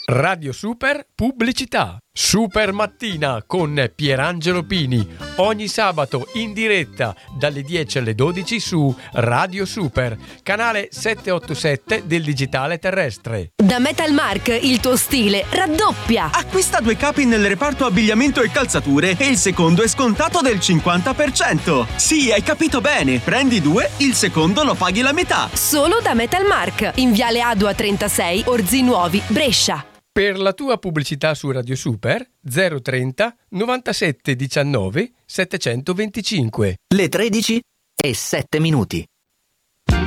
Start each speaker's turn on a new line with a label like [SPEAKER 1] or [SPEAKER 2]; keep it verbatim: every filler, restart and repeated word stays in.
[SPEAKER 1] Radio Super Pubblicità. Super Mattina con Pierangelo Pini, ogni sabato in diretta dalle dieci alle dodici su Radio Super, canale settecentoottantasette del digitale terrestre.
[SPEAKER 2] Da Metal Mark il tuo stile raddoppia.
[SPEAKER 3] Acquista due capi nel reparto abbigliamento e calzature e il secondo è scontato del cinquanta per cento. Sì, hai capito bene, prendi due, il secondo lo paghi la metà.
[SPEAKER 2] Solo da Metal Mark, in Viale Adua trentasei, Orzi Nuovi, Brescia.
[SPEAKER 1] Per la tua pubblicità su Radio Super zero trenta novantasette diciannove settecentoventicinque.
[SPEAKER 4] Le tredici e sette minuti.